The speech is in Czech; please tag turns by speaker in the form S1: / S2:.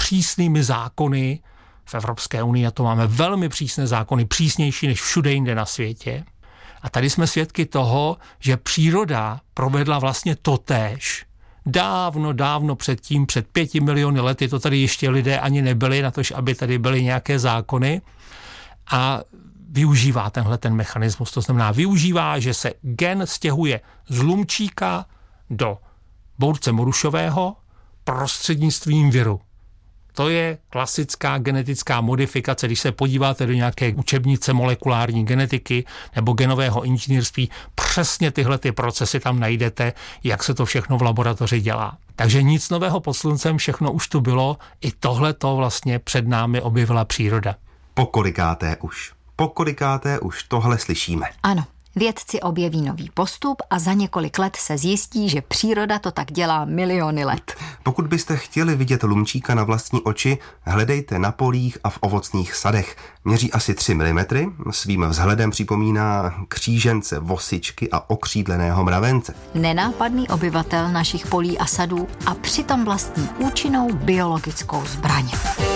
S1: přísnými zákony. V Evropské unii na to máme velmi přísné zákony, přísnější než všude jinde na světě. A tady jsme svědky toho, že příroda provedla vlastně totéž. Dávno předtím, před 5 miliony lety, to tady ještě lidé ani nebyli, na to, aby tady byly nějaké zákony. A využívá ten mechanismus. To znamená, využívá, že se gen stěhuje z lumčíka do bource morušového prostřednictvím viru. To je klasická genetická modifikace. Když se podíváte do nějaké učebnice molekulární genetiky nebo genového inženýrství, přesně tyhle ty procesy tam najdete, jak se to všechno v laboratoři dělá. Takže nic nového pod sluncem, všechno už tu bylo. I tohle to vlastně před námi objevila příroda.
S2: Pokolikáté už tohle slyšíme.
S3: Ano. Vědci objeví nový postup a za několik let se zjistí, že příroda to tak dělá miliony let.
S2: Pokud byste chtěli vidět lumčíka na vlastní oči, hledejte na polích a v ovocných sadech. Měří asi 3 mm, svým vzhledem připomíná křížence, vosičky a okřídleného mravence.
S3: Nenápadný obyvatel našich polí a sadů a přitom vlastní účinnou biologickou zbraň.